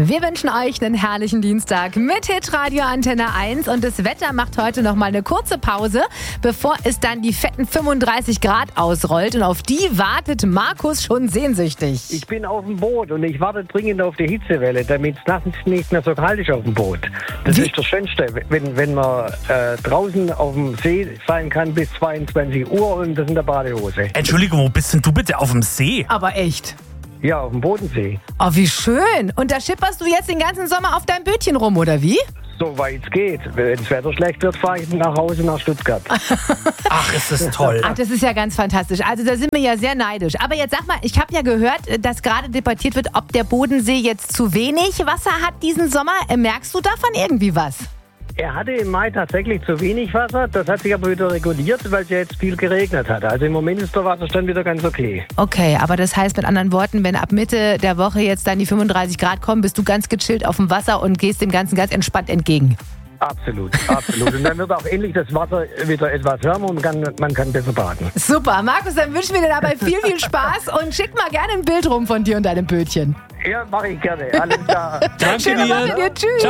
Wir wünschen euch einen herrlichen Dienstag mit Hitradio Antenne 1 und das Wetter macht heute noch mal eine kurze Pause, bevor es dann die fetten 35 Grad ausrollt und auf die wartet Markus schon sehnsüchtig. Ich bin auf dem Boot und ich warte dringend auf die Hitzewelle, damit es nachts nicht mehr so kalt ist auf dem Boot. Das ist das Schönste, wenn man draußen auf dem See sein kann bis 22 Uhr und das in der Badehose. Entschuldigung, wo bist denn du bitte auf dem See? Aber echt. Ja, auf dem Bodensee. Oh, wie schön. Und da schipperst du jetzt den ganzen Sommer auf deinem Bötchen rum, oder wie? Soweit es geht. Wenn das Wetter schlecht wird, fahre ich nach Hause nach Stuttgart. Ach, ist das toll. Ach, das ist ja ganz fantastisch. Also da sind wir ja sehr neidisch. Aber jetzt sag mal, ich habe ja gehört, dass gerade debattiert wird, ob der Bodensee jetzt zu wenig Wasser hat diesen Sommer. Merkst du davon irgendwie was? Er hatte im Mai tatsächlich zu wenig Wasser. Das hat sich aber wieder reguliert, weil es ja jetzt viel geregnet hat. Also im Moment ist der Wasserstand wieder ganz okay. Okay, aber das heißt mit anderen Worten, wenn ab Mitte der Woche jetzt dann die 35 Grad kommen, bist du ganz gechillt auf dem Wasser und gehst dem Ganzen ganz entspannt entgegen. Absolut, absolut. Und dann wird auch endlich das Wasser wieder etwas wärmer und man kann besser baden. Super, Markus, dann wünschen wir dir dabei viel, viel Spaß und schick mal gerne ein Bild rum von dir und deinem Bötchen. Ja, mache ich gerne. Alles klar. Danke Schöne dir. Woche dir. Tschüss. Ciao.